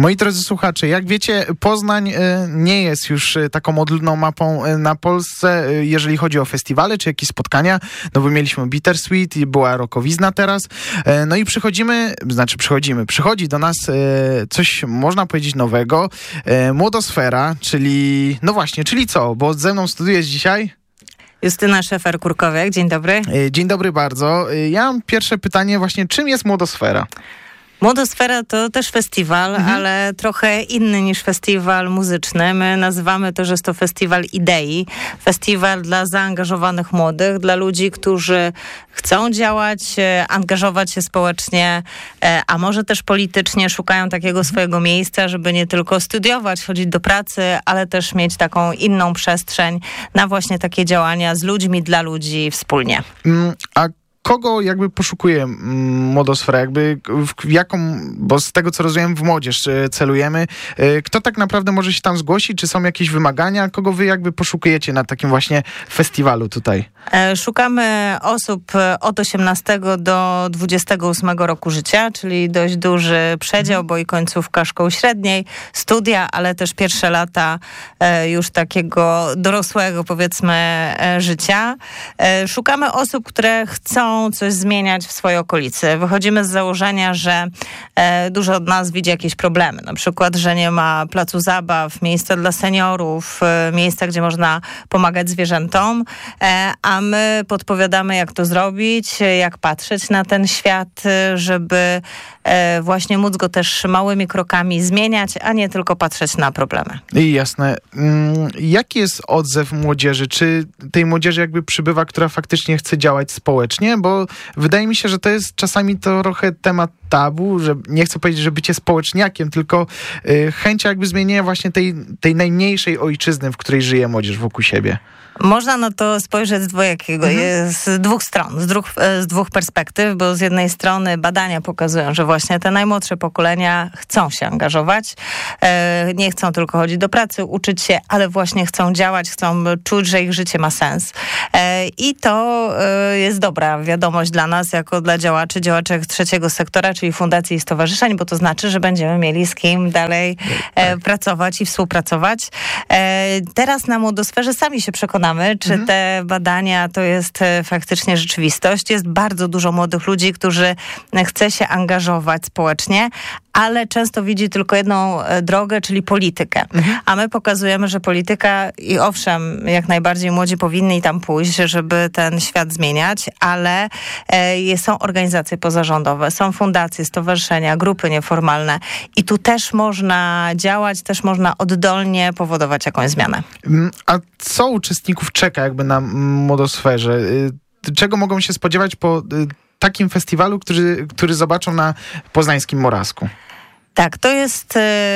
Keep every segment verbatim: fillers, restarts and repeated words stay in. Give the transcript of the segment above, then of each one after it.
Moi drodzy słuchacze, jak wiecie, Poznań nie jest już taką odludną mapą na Polsce, jeżeli chodzi o festiwale czy jakieś spotkania. No bo mieliśmy Bittersweet, była Rokowizna teraz. No i przychodzimy, znaczy przychodzimy, przychodzi do nas coś, można powiedzieć, nowego. Młodosfera, czyli, no właśnie, czyli co? Bo ze mną studiujesz dzisiaj... Justyna Szefer-Kurkowiak, dzień dobry. Dzień dobry bardzo. Ja mam pierwsze pytanie właśnie, czym jest Młodosfera? Młodosfera to też festiwal, mhm. ale trochę inny niż festiwal muzyczny. My nazywamy to, że jest to festiwal idei. Festiwal dla zaangażowanych młodych, dla ludzi, którzy chcą działać, angażować się społecznie, a może też politycznie, szukają takiego swojego miejsca, żeby nie tylko studiować, chodzić do pracy, ale też mieć taką inną przestrzeń na właśnie takie działania z ludźmi, dla ludzi wspólnie. Mm, a kogo jakby poszukuje Młodosfera? Jakby w jaką, bo z tego co rozumiem w młodzież celujemy. Kto tak naprawdę może się tam zgłosić? Czy są jakieś wymagania? Kogo wy jakby poszukujecie na takim właśnie festiwalu tutaj? Szukamy osób od osiemnastego do dwudziestego ósmego roku życia, czyli dość duży przedział, bo i końcówka szkoły średniej, studia, ale też pierwsze lata już takiego dorosłego, powiedzmy, życia. Szukamy osób, które chcą coś zmieniać w swojej okolicy. Wychodzimy z założenia, że e, dużo od nas widzi jakieś problemy. Na przykład, że nie ma placu zabaw, miejsca dla seniorów, e, miejsca, gdzie można pomagać zwierzętom, e, a my podpowiadamy, jak to zrobić, jak patrzeć na ten świat, żeby e, właśnie móc go też małymi krokami zmieniać, a nie tylko patrzeć na problemy. I jasne. Mm, jaki jest odzew młodzieży? Czy tej młodzieży jakby przybywa, która faktycznie chce działać społecznie? Bo wydaje mi się, że to jest czasami trochę temat tabu, że nie chcę powiedzieć, że bycie społeczniakiem, tylko y, chęć jakby zmienienia właśnie tej, tej najmniejszej ojczyzny, w której żyje młodzież wokół siebie. Można na to spojrzeć z dwojakiego, mhm. z dwóch stron, z dwóch, z dwóch perspektyw, bo z jednej strony badania pokazują, że właśnie te najmłodsze pokolenia chcą się angażować, e, nie chcą tylko chodzić do pracy, uczyć się, ale właśnie chcą działać, chcą czuć, że ich życie ma sens. E, I to e, jest dobra wiadomość dla nas, jako dla działaczy, działaczek trzeciego sektora, czyli fundacji i stowarzyszeń, bo to znaczy, że będziemy mieli z kim dalej e, pracować i współpracować. E, teraz na Młodosferze sami się przekonamy, czy mhm. te badania to jest faktycznie rzeczywistość. Jest bardzo dużo młodych ludzi, którzy chce się angażować społecznie, ale często widzi tylko jedną drogę, czyli politykę. Mhm. A my pokazujemy, że polityka i owszem, jak najbardziej młodzi powinni tam pójść, żeby ten świat zmieniać, ale e, są organizacje pozarządowe, są fundacje, stowarzyszenia, grupy nieformalne i tu też można działać, też można oddolnie powodować jakąś zmianę. A co uczestników czeka jakby na Młodosferze? Czego mogą się spodziewać po takim festiwalu, który, który zobaczą na poznańskim Morawsku? Tak, to jest y,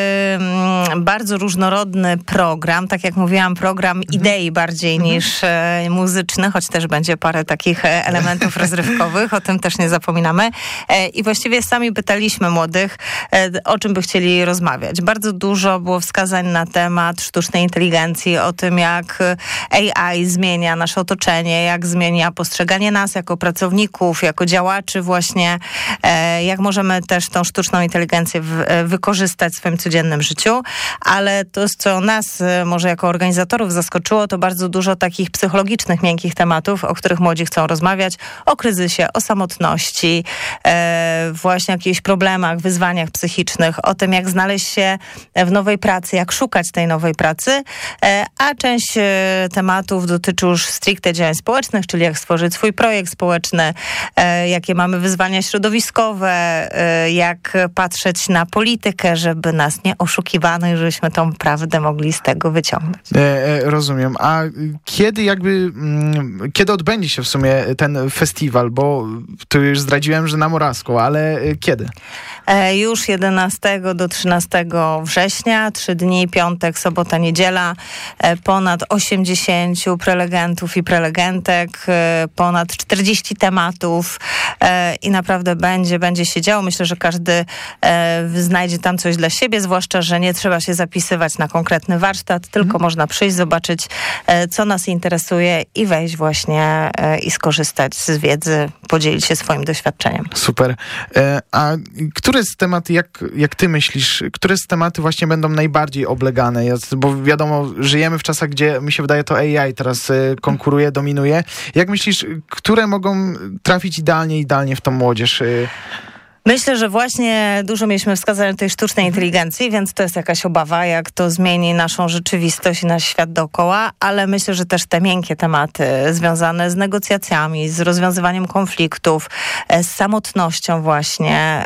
bardzo różnorodny program, tak jak mówiłam, program mhm. idei bardziej mhm. niż y, muzyczny, choć też będzie parę takich elementów rozrywkowych, o tym też nie zapominamy. E, I właściwie sami pytaliśmy młodych, e, o czym by chcieli rozmawiać. Bardzo dużo było wskazań na temat sztucznej inteligencji, o tym jak A I zmienia nasze otoczenie, jak zmienia postrzeganie nas jako pracowników, jako działaczy właśnie, e, jak możemy też tą sztuczną inteligencję w wykorzystać w swoim codziennym życiu, ale to, co nas może jako organizatorów zaskoczyło, to bardzo dużo takich psychologicznych, miękkich tematów, o których młodzi chcą rozmawiać, o kryzysie, o samotności, e, właśnie jakichś problemach, wyzwaniach psychicznych, o tym, jak znaleźć się w nowej pracy, jak szukać tej nowej pracy, e, a część e, tematów dotyczy już stricte działań społecznych, czyli jak stworzyć swój projekt społeczny, e, jakie mamy wyzwania środowiskowe, e, jak patrzeć na politykę, żeby nas nie oszukiwano i żebyśmy tą prawdę mogli z tego wyciągnąć. E, rozumiem. A kiedy jakby, m, kiedy odbędzie się w sumie ten festiwal? Bo tu już zdradziłem, że na Morawsku, ale kiedy? E, już jedenastego do trzynastego września, trzy dni, piątek, sobota, niedziela, e, ponad osiemdziesięciu prelegentów i prelegentek, e, ponad czterdzieści tematów e, i naprawdę będzie, będzie się działo. Myślę, że każdy e, znajdzie tam coś dla siebie, zwłaszcza, że nie trzeba się zapisywać na konkretny warsztat, tylko mhm. można przyjść, zobaczyć, co nas interesuje i wejść właśnie i skorzystać z wiedzy, podzielić się swoim doświadczeniem. Super. A które z tematy, jak, jak ty myślisz, które z tematy właśnie będą najbardziej oblegane? Bo wiadomo, żyjemy w czasach, gdzie mi się wydaje to A I teraz konkuruje, dominuje. Jak myślisz, które mogą trafić idealnie, idealnie w tą młodzież? Myślę, że właśnie dużo mieliśmy wskazań tej sztucznej inteligencji, więc to jest jakaś obawa, jak to zmieni naszą rzeczywistość i nasz świat dookoła, ale myślę, że też te miękkie tematy związane z negocjacjami, z rozwiązywaniem konfliktów, z samotnością właśnie,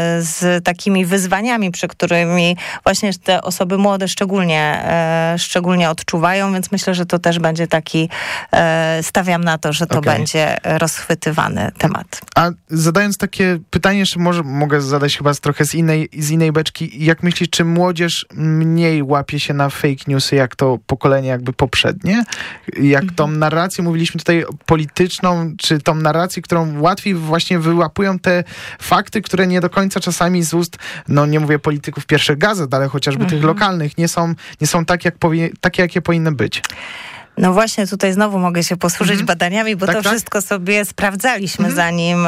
z takimi wyzwaniami, przy którymi właśnie te osoby młode szczególnie, szczególnie odczuwają, więc myślę, że to też będzie taki, stawiam na to, że to okay. będzie rozchwytywany temat. A zadając takie pytanie, jeszcze może mogę zadać chyba trochę z innej, z innej beczki. Jak myślisz, czy młodzież mniej łapie się na fake newsy, jak to pokolenie jakby poprzednie? Jak mhm. tą narrację, mówiliśmy tutaj polityczną, czy tą narrację, którą łatwiej właśnie wyłapują te fakty, które nie do końca czasami z ust, no nie mówię polityków pierwszych gazet, ale chociażby mhm. tych lokalnych, nie są, nie są tak, jak powie, takie, jakie powinny być. No właśnie tutaj znowu mogę się posłużyć mm-hmm. badaniami, bo tak, to tak? wszystko sobie sprawdzaliśmy, mm-hmm. zanim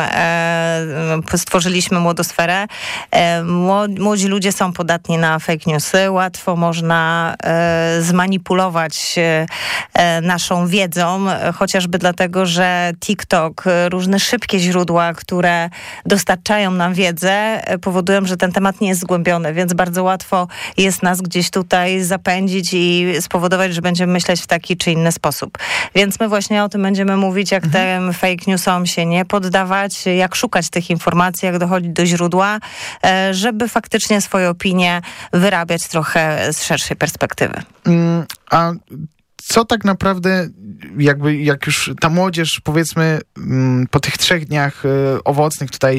e, stworzyliśmy Młodosferę. E, młodzi ludzie są podatni na fake newsy. Łatwo można e, zmanipulować e, naszą wiedzą, chociażby dlatego, że TikTok, różne szybkie źródła, które dostarczają nam wiedzę, powodują, że ten temat nie jest zgłębiony, więc bardzo łatwo jest nas gdzieś tutaj zapędzić i spowodować, że będziemy myśleć w taki czy inny sposób. Więc my właśnie o tym będziemy mówić, jak mhm. tym fake newsom się nie poddawać, jak szukać tych informacji, jak dochodzić do źródła, żeby faktycznie swoje opinie wyrabiać trochę z szerszej perspektywy. Mm, a co tak naprawdę, jakby jak już ta młodzież, powiedzmy, po tych trzech dniach owocnych tutaj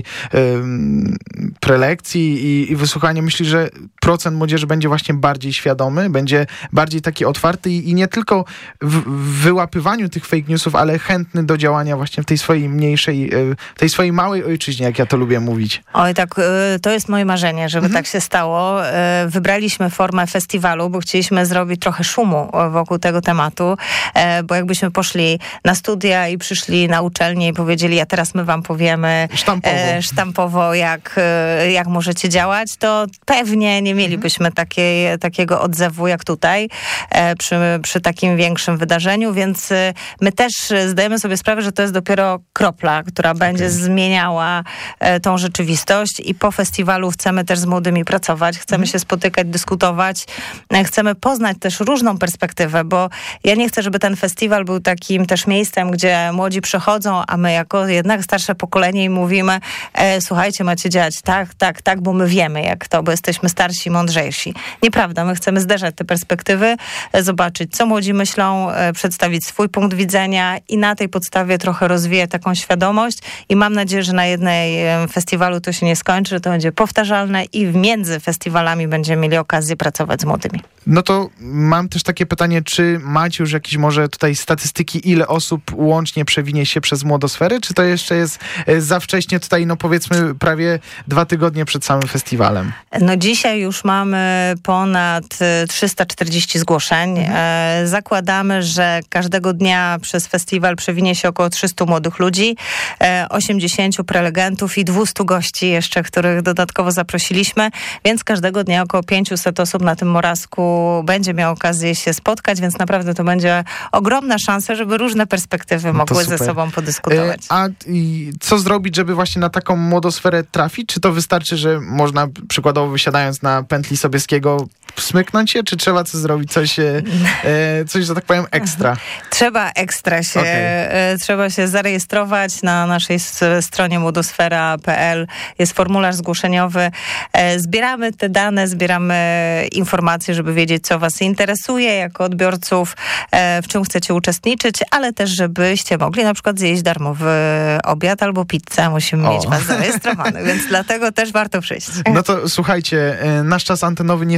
prelekcji i, i wysłuchania, myśli, że procent młodzieży będzie właśnie bardziej świadomy, będzie bardziej taki otwarty i, i nie tylko w, w wyłapywaniu tych fake newsów, ale chętny do działania właśnie w tej swojej mniejszej, w tej swojej małej ojczyźnie, jak ja to lubię mówić. Oj, tak, to jest moje marzenie, żeby mhm. tak się stało. Wybraliśmy formę festiwalu, bo chcieliśmy zrobić trochę szumu wokół tego tematu, bo jakbyśmy poszli na studia i przyszli na uczelnię i powiedzieli, a teraz my wam powiemy sztampowo, sztampowo jak, jak możecie działać, to pewnie nie mielibyśmy takiej, takiego odzewu jak tutaj przy, przy takim większym wydarzeniu, więc my też zdajemy sobie sprawę, że to jest dopiero kropla, która będzie okay. zmieniała tą rzeczywistość i po festiwalu chcemy też z młodymi pracować, chcemy mm. się spotykać, dyskutować, chcemy poznać też różną perspektywę, bo ja nie chcę, żeby ten festiwal był takim też miejscem, gdzie młodzi przychodzą, a my jako jednak starsze pokolenie im mówimy, e, słuchajcie, macie działać tak, tak, tak, bo my wiemy jak to, bo jesteśmy starsi i mądrzejsi. Nieprawda, my chcemy zderzać te perspektywy, e, zobaczyć, co młodzi myślą, e, przedstawić swój punkt widzenia i na tej podstawie trochę rozwijać taką świadomość i mam nadzieję, że na jednej e, festiwalu to się nie skończy, że to będzie powtarzalne i między festiwalami będziemy mieli okazję pracować z młodymi. No to mam też takie pytanie, czy macie już jakieś może tutaj statystyki, ile osób łącznie przewinie się przez Młodosfery, czy to jeszcze jest za wcześnie tutaj, no powiedzmy prawie dwa tygodnie przed samym festiwalem? No dzisiaj już mamy ponad trzysta czterdzieści zgłoszeń. Mhm. Zakładamy, że każdego dnia przez festiwal przewinie się około trzystu młodych ludzi, osiemdziesięciu prelegentów i dwustu gości jeszcze, których dodatkowo zaprosiliśmy, więc każdego dnia około pięćset osób na tym Moravsku będzie miał okazję się spotkać, więc naprawdę to będzie ogromna szansa, żeby różne perspektywy no mogły ze sobą podyskutować. E, a i co zrobić, żeby właśnie na taką Młodosferę trafić? Czy to wystarczy, że można przykładowo wysiadając na pętli Sobieskiego smyknąć się, czy trzeba coś zrobić, coś, e, coś, że tak powiem, ekstra? Trzeba ekstra się, okay. e, trzeba się zarejestrować na naszej stronie młodosfera kropka p l. Jest formularz zgłoszeniowy. E, zbieramy te dane, zbieramy informacje, żeby wiedzieć, co was interesuje jako odbiorców, e, w czym chcecie uczestniczyć, ale też, żebyście mogli na przykład zjeść darmowy obiad albo pizzę. Musimy o. mieć was zarejestrowanych, więc dlatego też warto przyjść. No to słuchajcie, nasz czas antenowy niestety dobiegł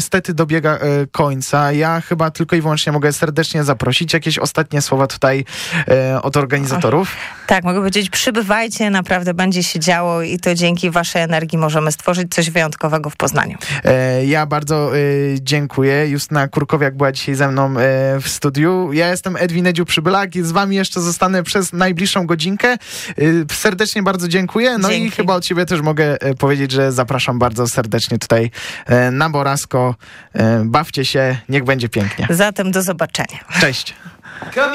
dobiega e, końca. Ja chyba tylko i wyłącznie mogę serdecznie zaprosić. Jakieś ostatnie słowa tutaj e, od organizatorów? Tak, mogę powiedzieć, przybywajcie, naprawdę będzie się działo i to dzięki waszej energii możemy stworzyć coś wyjątkowego w Poznaniu. E, ja bardzo e, dziękuję. Justyna Kurkowiak była dzisiaj ze mną e, w studiu. Ja jestem Edwin Edziu Przybylak i z wami jeszcze zostanę przez najbliższą godzinkę. E, serdecznie bardzo dziękuję. No Dzięki. I chyba od ciebie też mogę e, powiedzieć, że zapraszam bardzo serdecznie tutaj e, na Borasko. E, bawcie się, niech będzie pięknie. Zatem do zobaczenia. Cześć.